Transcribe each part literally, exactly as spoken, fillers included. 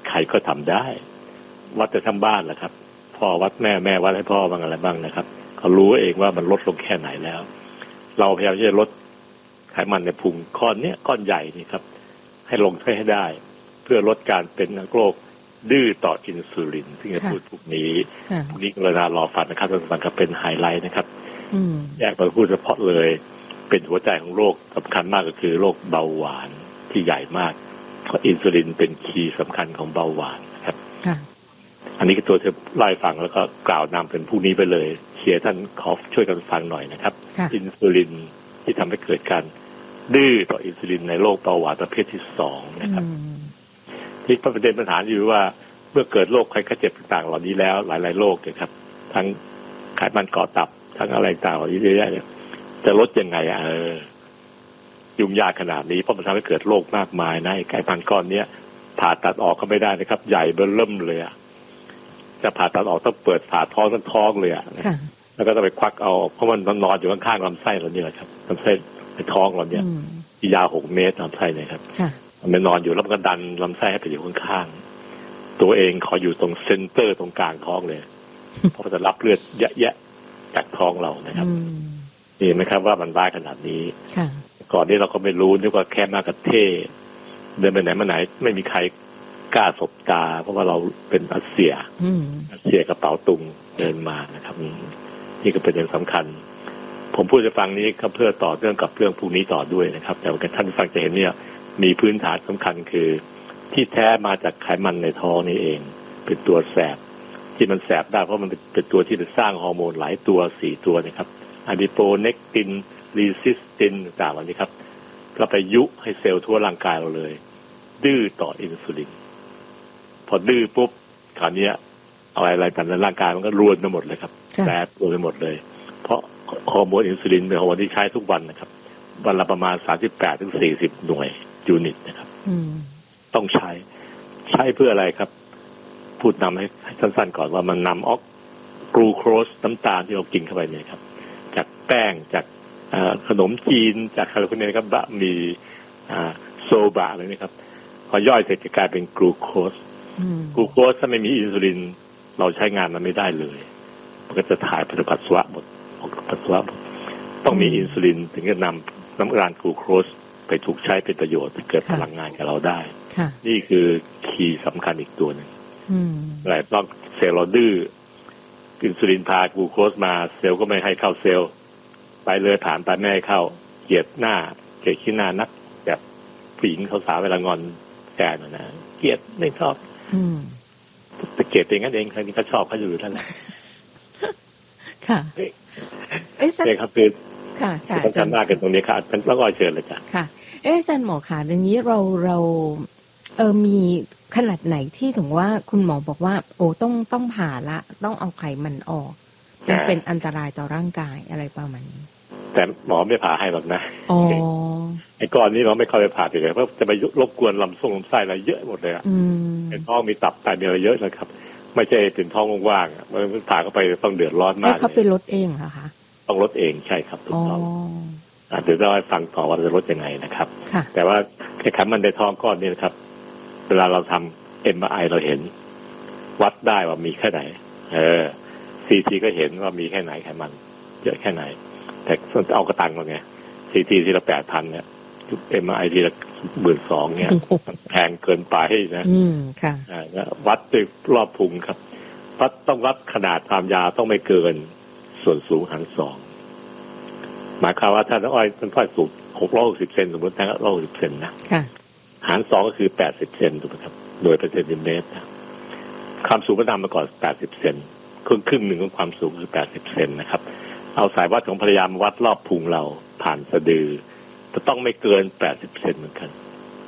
ใครก็ทำได้วัดแต่ทั้งบ้านแหละครับพ่อวัดแม่แม่วัดให้พ่อบ้างอะไรบ้างนะครับเขารู้เองว่ามันลดลงแค่ไหนแล้วเราพยายามที่จะลดไขมันในพุงก้อนเนี้ยก้อนใหญ่นี่ครับให้ลงให้ได้เพื่อลดการเป็นโรคดื้อต่ออินซูลินที่จะพูดพวกนี้พวกนี้กรณารอฟังนะครับท่านผู้ฟังครับเป็นไฮไลท์นะครับแยกมาพูดเฉพาะเลยเป็นหัวใจของโรคสำคัญมากก็คือโรคเบาหวานที่ใหญ่มากเพราะอินซูลินเป็นคีย์สำคัญของเบาหวานนะครับอันนี้ก็ตัวจะไล่ฟังแล้วก็กล่าวนำเป็นผู้นี้ไปเลยเชียร์ท่านขอช่วยกันฟังหน่อยนะครับอินซูลินที่ทำให้เกิดการดื้อต่ออินซูลินในโรคเบาหวานประเภทที่สองนะครับที่ประเด็นปัญหาอยู่ว่าเมื่อเกิดโรคไข้เจ็บต่างๆเหล่านี้แล้วหลายๆโรคเนี่ยครับทั้งไขมันเกาะตับทั้งอะไรต่างๆเหล่านี้เยอะแยะเนี่ยจะลดยังไงอ่ะเออยุ่งยากขนาดนี้เพราะมันทำให้เกิดโรคมากมายนะไขมันก้อนเนี้ยผ่าตัดออกก็ไม่ได้นะครับใหญ่เบ้อเริ่มเลยอ่ะจะผ่าตัดออกต้องเปิดผ่าท้องทั้งท้องเลยอ่ะแล้วก็ต้องไปควักเอาเพราะมันนอนอยู่ข้างๆลำไส้เราเนี่ยแหละครับลำไส้ในท้องเราเนี่ยที่ยาวหกเมตรลำไส้เนี่ยครับมันนอนอยู่แล้วมันก็ดันลำไส้ให้ไปอยู่ข้างๆตัวเองขออยู่ตรงเซนเตอร์ตรงกลางท้องเลยเพราะจะรับเลือดเยอะๆจากท้องเรานะครับนี่ไหมครับว่ามันร้ายขนาดนี้ก่อนนี้เราก็ไม่รู้นึกว่าแค่มากระเทศเดินไปไหนมาไหนไม่มีใครกล้าสบตาเพราะว่าเราเป็นอาเซียอาเซียกระเป๋าตุงเดินมานะครับนี่ก็เป็นเรื่องสำคัญผมพูดจะฟังนี้ก็เพื่อต่อเรื่องกับเรื่องพวกนี้ต่อด้วยนะครับแต่ว่าท่านฟังจะเห็นเนี่ยมีพื้นฐานสำคัญคือที่แท้มาจากไขมันในท้องนี่เองเป็นตัวแสบที่มันแสบได้เพราะมันเป็นตัวที่สร้างฮอร์โมนหลายตัวสี่ตัวนะครับอะดีโปเนกตินรีซิสตินต่างๆเหล่านี้ครับก็ไปยุให้เซลล์ทั่วร่างกายเราเลยดื้อต่ออินซูลินพอดื้อปุ๊บคราวนี้อะไรอะไรต่างๆในร่างกายมันก็รวนไปหมดเลยครับแสบรวนไปหมดเลยเพราะฮอร์โมนอินซูลินเป็นฮอร์โมนที่ใช้ทุกวันนะครับวันละประมาณสามสิบแปดถึงสี่สิบหน่วยยูนิตนะครับต้องใช้ใช้เพื่ออะไรครับพูดนำให้สั้นๆก่อนว่ามันนำออกกลูโคสน้ำตาลที่เรากินเข้าไปเนี่ยครับจากแป้งจากขนมจีนจากอะไรพวกนี้ครับบะหมี่โซบะอะไรนี่ครับพอย่อยเสร็จจะกลายเป็นกลูโคสกลูโคสถ้าไม่มีอินซูลินเราใช้งานมันไม่ได้เลยมันก็จะถ่ายปัสสาวะหมดออกปัสสาวะหมดต้องมีอินซูลินถึงจะนำน้ำตาลกลูโคสไปถูกใช้เป็นประโยชน์เกิดพลังงานกับเราได้นี่คือคีย์สำคัญอีกตัวหนึ่งอะไรต้องเซลล์เราดื้ออินซูลินพากลูโคสมาเซลล์ก็ไม่ให้เข้าเซลล์ไปเลยผ่านไปไม่ให้เข้าเกลียดหน้าเกลียดขี้หน้านักแบบผู้หญิงเขาสาวเวลางอนแฟนนะเกลียดไม่ชอบแต่เกลียดเองนั่นเองใครที่เขาชอบเขาอยู่ท่านแหละค่ะเอ๊ะใช่ครับคือค่ะค่ะอาจารย์มากันตรงนี้ค่ะเป็นต้องอ้อยเชิญเลยจ้ะค่ะเอ๊ะอาจารย์หมอค่ะอย่างนี้เราเราเออมีขนาดไหนที่ถึงว่าคุณหมอบอกว่าโอ้ต้องต้องผ่าละต้องเอาไขมันออกมันเป็นอันตรายต่อร่างกายอะไรประมาณนี้แต่หมอไม่ผ่าให้หรอกนะอ๋อไอ้ก้อนนี้เราไม่เข้าไปผ่าเลยเพราะจะไปรบกวนลำส่งลำไส้อะไรเยอะหมดเลยอ่ะเป็นท้องมีตับไตมีอะไรเยอะนะครับไม่ใช่เป็นท้องว่างๆมันผ่าเข้าไปต้องเดือดร้อนมากให้เขาไปลดเองเหรอคะต้องลดเองใช่ครับถูกต้องเดี๋ยวเราให้ฟังต่อว่าจะลดยังไงนะครับแต่ว่าไขมันในท้องก้อนนี้นะครับเวลาเราทำ เอ็ม อาร์ ไอ เราเห็นวัดได้ว่ามีแค่ไหนเออ ซี ที ก็เห็นว่ามีแค่ไหนไขมันเยอะแค่ไหนแต่เอากระตังเราไง ซี ที ทีละแปดพันเนี่ย เอ็ม อาร์ ไอ ทีละหมื่นสองเนี่ยแพงเกินไปนะอืมค่ะวัดด้วยรอบพุงครับวัดต้องวัดขนาดความยาวต้องไม่เกินส่วนสูงหารสองหมายความว่าถ้าน้องอ้อยต้นอ้อยสูงหกร้อยหกสิบเซนสมมตินะร้อยหกสิบเซนนะหารสองก็คือแปดสิบเซนถูกไหมครับโดยเป็นเซนติเมตรนะความสูงก็นำมาก่อนแปดสิบเซนครึ่งครึ่งหนึ่งของความสูงคือแปดสิบเซนนะครับเอาสายวัดของภรรยามาวัดรอบพุงเราผ่านสะดือจะต้องไม่เกินแปดสิบเซนเหมือนกัน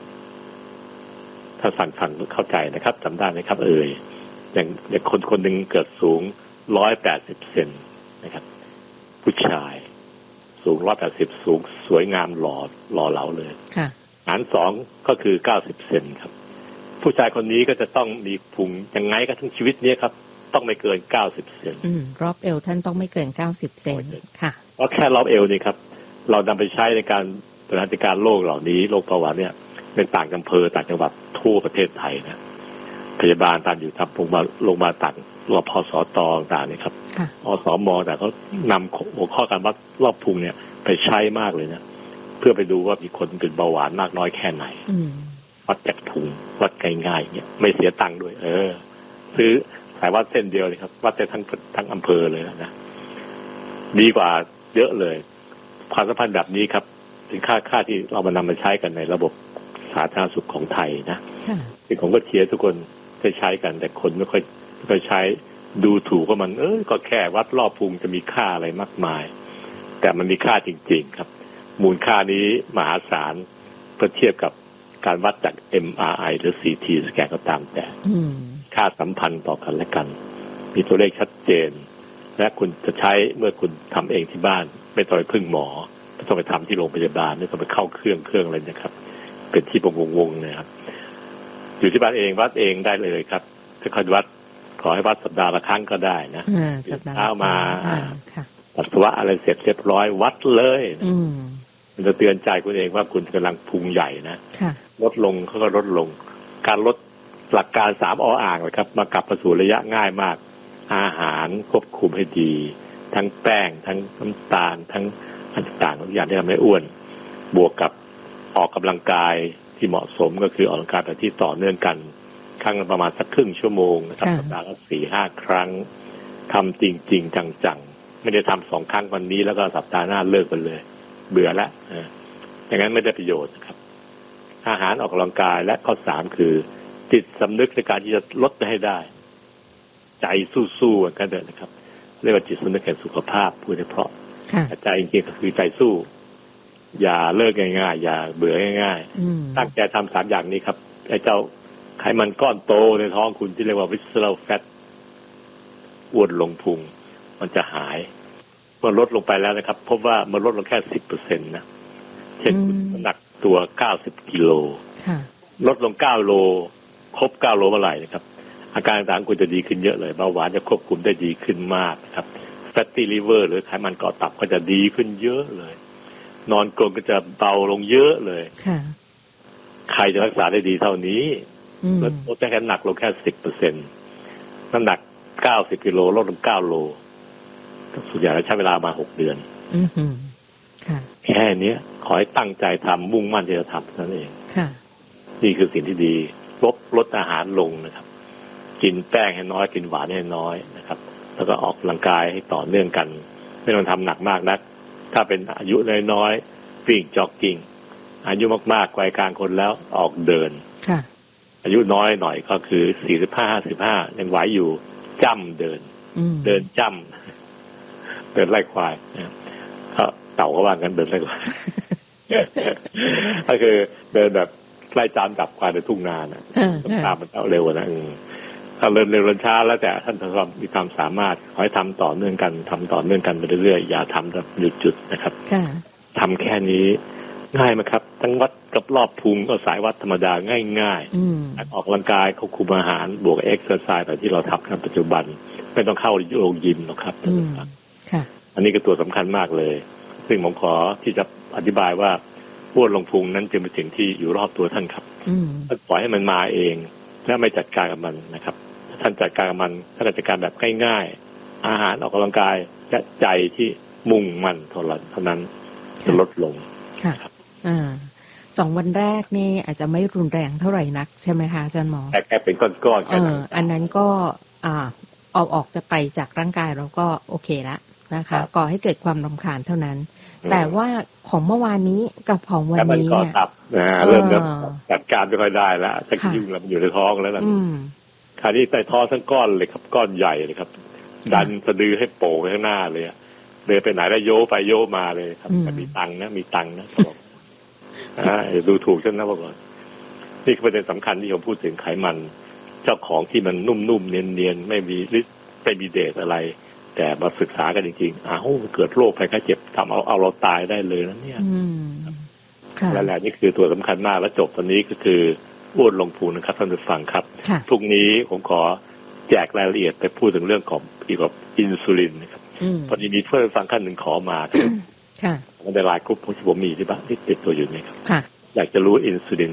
ถ้าสั่งสั่งเข้าใจนะครับจำได้ไหมครับเอ่ยอย่างอย่างคนคนหนึ่งเกิดสูงร้อยแปดสิบเซนนะครับผู้ชายสูงร้อยแปดสิบสูงสวยงามหล่อหล่อเหลาเลยหารสองก็คือเก้าสิบเซนครับผู้ชายคนนี้ก็จะต้องมีพุงยังไงก็ทั้งชีวิตนี้ครับต้องไม่เกินเก้าสิบเซนรอบเอวท่านต้องไม่เกินเก้าสิบเซนค่ะเพราะแค่รอบเอวนี่ครับเรานำไปใช้ในการบริหารจัดการโรคเหล่านี้โรคเบาหวานเนี่ยเป็นต่างอำเภอต่างจังหวัดทั่วประเทศไทยนะพยาบาลตามอยู่ตามโรงพยาบาลโรงพยาบาลต่างรอพสตต่างๆนี่ครับอสมแต่เขานำหัวข้อการวัดรอบพุงเนี่ยไปใช้มากเลยนะเพื่อไปดูว่ามีคนเป็นเบาหวานมากน้อยแค่ไหนวัดจากพุงวัดง่ายๆเนี่ยไม่เสียตังค์ด้วยเออซื้อสายวัดเส้นเดียวเลยครับวัดได้ทั้งทั้งอำเภอเลยนะดีกว่าเยอะเลยความสัมพันธ์แบบนี้ครับสินค้าค่าที่เรามานำมาใช้กันในระบบสาธารณสุขของไทยนะซึ่งผมก็เชียร์ทุกคนได้ใช้กันแต่คนไม่ค่อยไม่ค่อยใช้ดูถูกว่ามันเออก็แค่วัดรอบพุงจะมีค่าอะไรมากมายแต่มันมีค่าจริงๆครับมูลค่านี้มหาศาลเมื่อเทียบกับการวัดจาก เอ็ม อาร์ ไอ หรือ ซี ที สแกนก็ตามแต่ค่าสัมพันธ์ต่อกันและกันมีตัวเลขชัดเจนและคุณจะใช้เมื่อคุณทำเองที่บ้านไม่ต้องไปพึ่งหมอไม่ต้องไปทำที่โรงพยาบาลไม่ต้องไปเข้าเครื่องเครื่องอะไรนะครับเป็นที่วงวงๆนะครับอยู่ที่บ้านเองวัดเองได้เลยครับถ้าใครวัดขอให้วัดสัปดาห์ละครั้งก็ได้นะเช้ามาปัสสาวะอะไรเสร็จเรียบร้อยวัดเลยมันจะเตือนใจคุณเองว่าคุณกำลังพุงใหญ่นะลดลงเขาก็ลดลงการลดหลักการสามออ่างเลยครับมากลับมาสู่ระยะง่ายมากอาหารควบคุมให้ดีทั้งแป้งทั้งน้ำตาลทั้งอันต่างๆทุกอย่างที่ทำให้อ้วนบวกกับออกกำลังกายที่เหมาะสมก็คือออกกำลังกายแบบที่ต่อเนื่องกันครั้งละประมาณสักครึ่งชั่วโมงนะครับสัปดาห์ละสี่ห้าครั้งทำจริงๆจังๆไม่ได้ทำสองครั้งวันนี้แล้วก็สัปดาห์หน้าเลิกไปเลยเบื่อแล้วอย่างนั้นไม่ได้ประโยชน์นะครับอาหารออกกำลังกายและข้อสามคือจิตสำนึกในการที่จะลดให้ได้ใจสู้ๆกันเดินนะครับเรียกว่าจิตสำนึกแห่งสุขภาพพูดเพราะใจจริงๆก็คือใจสู้อย่าเลิกง่ายๆอย่าเบื่อง่ายๆตั้งใจทำสามอย่างนี้ครับไอ้เจ้าไขมันก้อนโตในท้องคุณที่เรียกว่า visceral fat อ้วนลงพุงมันจะหายเมื่อลดลงไปแล้วนะครับพบว่ามันลดลงแค่ สิบเปอร์เซ็นต์ นะเช่นคุณน้ำหนักตัวเก้าสิบกิโลลดลงเก้าโลครบเก้าโลเมื่อไหร่นะครับอาการต่างๆคุณจะดีขึ้นเยอะเลยเบาหวานจะควบคุมได้ดีขึ้นมากนะครับ fatty liver หรือไขมันเกาะตับก็จะดีขึ้นเยอะเลยนอนกรนก็จะเบาลงเยอะเลยใครจะรักษาได้ดีเท่านี้ลดลดแค่หนักลงแค่ สิบเปอร์เซ็นต์ น้ำหนักเก้าสิบกิโลลดลงเก้าโลส่วนใหญ่ใช้เวลามาหกเดือนแค่นี้ขอให้ตั้งใจทำมุ่งมั่นที่จะทำนั่นเองนี่คือสิ่งที่ดีลดลดอาหารลงนะครับกินแป้งให้น้อยกินหวานให้น้อยนะครับแล้วก็ออกกำลังกายให้ต่อเนื่องกันไม่ต้องทำหนักมากนักถ้าเป็นอายุน้อยๆวิ่งจ็อกกิ้งอายุมากๆวัยกลางคนแล้วออกเดินอายุน้อยหน่อยก็คือสี่สิบห้าห้าสิบห้ายังไหวอยู่จ้ำเดินเดินจ้ำเดินไล่ควายก็เต่าก็ว่ากันเดินไล่ควายก็คือเดินแบบไล่ตามจับควายในทุ่งนาน่ะตามมันเร็วนะถ้าเดินเร็วเดินช้าแล้วแต่ท่านทำมีความสามารถขอให้ทำต่อเนื่องกันทำต่อเนื่องกันไปเรื่อยๆอย่าทำแบบหยุดจุดนะครับทำแค่นี้ง่ายไหมครับทั้งวัดกับรอบพุงก็สายวัดธรรมดาง่ายๆออกกำลังกายควบคุมอาหารบวกเอ็กซ์เซอร์ไซส์แบบที่เราทำในปัจจุบันไม่ต้องเข้าโรงยิมหรอกครับอันนี้ก็ตัวสำคัญมากเลยซึ่งผมขอที่จะอธิบายว่าอ้วนลงพุงนั้นจึงเป็นสิ่งที่อยู่รอบตัวท่านครับท่านปล่อยให้มันมาเองและไม่จัดการกับมันนะครับท่านจัดการกับมันท่านจัดการแบบง่ายๆอาหารออกกำลังกายและใจที่มุ่งมั่นเท่านั้นเท่านั้นจะลดลงค่ะอ่าสองวันแรกนี่อาจจะไม่รุนแรงเท่าไหร่นักใช่ไหมคะอาจารย์หมอแต่แค่เป็นก้อนๆเอออันนั้นก็อ่าเอาออกจะไปจากร่างกายเราก็โอเคละนะคะก่อให้เกิดความรำคาญเท่านั้นแต่ว่าของเมื่อวานนี้กับของวันนี้เนี่ยเริ่มจัดการไม่ค่อยได้แล้วจะยุ่งแล้วมันอยู่ในท้องแล้วนะคราวนี้ใต้ท้องทั้งก้อนเลยครับก้อนใหญ่เลยครับดันสะดือให้โป่งไปข้างหน้าเลยเดินไปไหนแล้วโยไปโยมาเลยครับแต่มีตังค์นะมีตังค์นะบอกดูถูกฉันนะบอกก่อนนี่คือประเด็นสำคัญที่ผมพูดถึงไขมันเจ้าของที่มันนุ่มๆเนียนๆไม่มีฤทธิ์ไม่มีเดชอะไรแต่มาศึกษากันจริงๆอ้าวเกิดโรคภัยไข้เจ็บทำเอาเอาเราตายได้เลยนะเนี่ยและแหละนี่คือตัวสำคัญมากและจบตอนนี้ก็คืออ้วนลงพุงนะครับท่านผู้ฟังครับพรุ่งนี้ผมขอแจกรายละเอียดไปพูดถึงเรื่องของเกี่ยวกับอินซูลินนะครับพอดีมีเพื่อนฟังท่านหนึ่งขอมามันได้ไลน์กลุ่มที่ผมมีที่บ้านที่ติดตัวอยู่นี่ครับอยากจะรู้อินซูลิน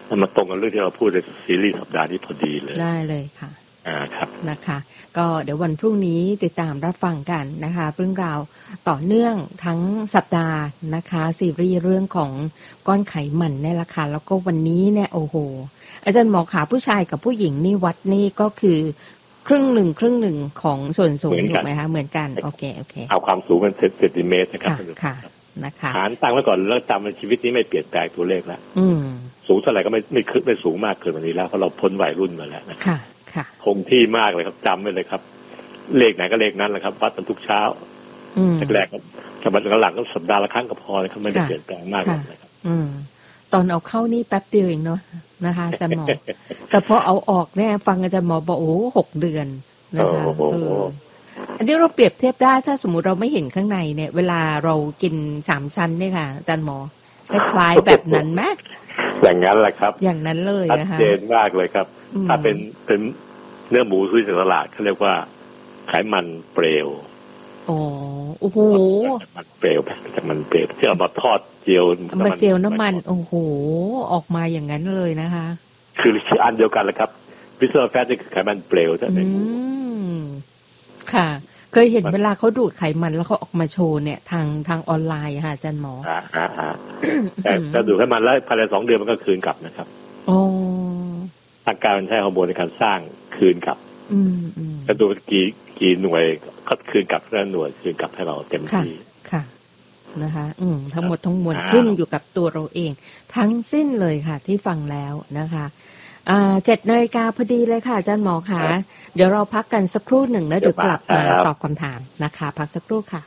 มันมาตรงกับเรื่องที่เราพูดในซีรีส์สัปดาห์นี้พอดีเลยได้เลยค่ะอ่าครับนะคะก็เดี๋ยววันพรุ่งนี้ติดตามรับฟังกันนะคะเรื่องราวต่อเนื่องทั้งสัปดาห์นะคะซีรีส์เรื่องของก้อนไขมันนี่แหละค่ะแล้วก็วันนี้เนี่ยโอ้โหอาจารย์หมอขาผู้ชายกับผู้หญิงนี่วัดนี่ก็คือครึ่งหนึ่งครึ่งหนึ่งของส่วนสูงถูกไหมคะเหมือนกันโอเคโอเคเอาความสูงเป็นเซนติเมตรนะครับค่ะนะคะหารตั้งไว้ก่อนแล้วจำในชีวิตนี้ไม่เปลี่ยนแปลงตัวเลขแล้วสูงเท่าไหร่ก็ไม่ไม่ขึ้นไม่สูงมากเกินวันนี้แล้วเพราะเราพ้นวัยรุ่นมาแล้วนะค่ะค่ะคงที่มากเลยครับจำไว้เลยครับเลขไหนก็เลขนั้นแหละครับวัดกันทุกเช้าแรกๆครับแต่วันหลังก็สัปดาห์ละครั้งก็พอเลยครับไม่ได้เปลี่ยนแปลงมากเลยครับตอนเอาเข้านี่แป๊บเดียวเองเนาะนะคะอาจารย์หมอแต่พอเอาออกเนี่ยฟังอาจารย์หมอบอกโอ้หกเดือนนะคะเอออันนี้เราเปรียบเทียบได้ถ้าสมมุติเราไม่เห็นข้างในเนี่ยเวลาเรากินสามชั้นเนี่ยค่ะอาจารย์หมอคล้ายๆแบบนั้นไหมอย่างนั้นแหละครับอย่างนั้นเลยนะคะชัดเจนมากเลยครับถ้าเป็นเป็นเนื้อหมูซื้อจากตลาดเขาเรียกว่าไขมันเปลวอ๋อโอ้โหมันเปลวจากมันเปลวที่เอามาทอดเจียวมาเจียวน้ำมันโอ้โหออกมาอย่างนั้นเลยนะคะคือชื่ออันเดียวกันเลยครับวิสเซอร์แฟตนี่คือไขมันเปลวแต่ในหมูค่ะเคยเห็นเวลาเขาดูดไขมันแล้วเขาออกมาโชว์เนี่ยทางทางออนไลน์ค่ะอาจารย์หมออ่าอ่าอ่าแต่ถ้าดูดไขมันแล้วภายในสองเดือนมันก็คืนกลับนะครับอ๋อร่างกายมันใช้ฮอร์โมนในการสร้างคืนกลับอืมอืมถ้าดูกี่กี่หน่วยก็คืนกลับแล้วหน่วยคืนกลับให้เราเต็มที่ค่ะนะคะอืมทั้งหมดทั้งมวลขึ้นอยู่กับตัวเราเองทั้งสิ้นเลยค่ะที่ฟังแล้วนะคะอ่าเจ็ดนาฬิกาพอดีเลยค่ะอาจารย์หมอค่ะเดี๋ยวเราพักกันสักครู่หนึ่งแล้วเดี๋ยวกลับมาตอบคำถามนะคะพักสักครู่ค่ะ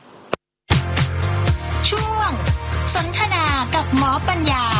ช่วงสนทนากับหมอปัญญา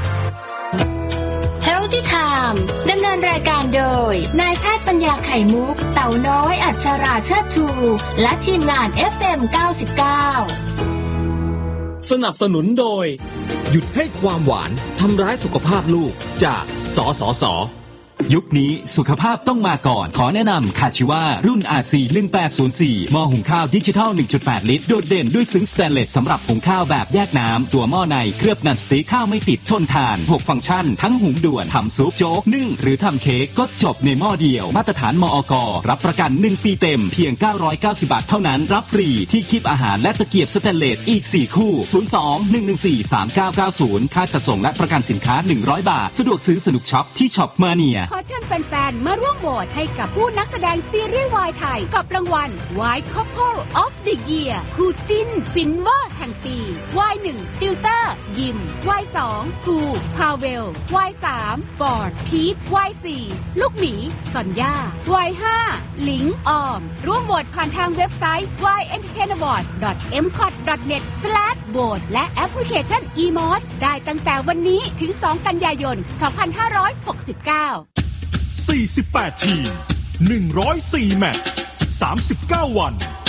Healthy Time ดำเนินรายการโดยนายแพทย์ปัญญาไข่มุกเต่าน้อยอัชราเชิดชูและทีมงาน เอฟ เอ็ม เก้าสิบเก้าสนับสนุนโดยหยุดให้ความหวานทำร้ายสุขภาพลูกจากสสส.ยุคนี้สุขภาพต้องมาก่อนขอแนะนำคาชิวารุ่น อาร์ ซี หนึ่งแปดศูนย์สี่ หม้อหุงข้าวดิจิทัล หนึ่งจุดแปด ลิตรโดดเด่นด้วยซึ้งสแตนเลสสำหรับหุงข้าวแบบแยกน้ำตัวหม้อในเคลือบนันสติ๊กข้าวไม่ติดทนทานหกฟังก์ชันทั้งหุงด่วนทำซุปโจ๊กนึ่งหรือทำเค้กก็จบในหม้อเดียวมาตรฐานมอก.รับประกันหนึ่งปีเต็มเพียงเก้าร้อยเก้าสิบบาทเท่านั้นรับฟรีที่คีบอาหารและตะเกียบสแตนเลสอีกสี่คู่ศูนย์ สอง หนึ่ง หนึ่ง สี่ สาม เก้า เก้า ศูนย์ค่าจัดส่งและประกันสินค้าหนึ่งร้อยบาทสะดวกซื้อสนุกช็อปที่ช็อปมาเนียขอเชิญแฟนๆมาร่วมโหวตให้กับผู้นักแสดงซีรีส์วายไทยกับรางวัล White Couple of the Year คู่จิ้นฟินเวอร์แห่งปี วาย หนึ่ง ติวเตอร์ยิม วาย สอง ภูพาเวล วาย สาม ฟอร์ดพีท วาย สี่ ลูกหมีซอนย่า วาย ห้า หลิงออมร่วมโหวตผ่านทางเว็บไซต์ วาย เอ็นเตอร์เทน อวอร์ดส์ ดอท เอ็ม ซี โอ ที ดอท เน็ต สแลช โหวต และแอปพลิเคชัน อี มอส ได้ตั้งแต่วันนี้ถึงสองกันยายนสองพันห้าร้อยหกสิบเก้าสี่สิบแปดทีมหนึ่งร้อยสี่แมตช์สามสิบเก้าวัน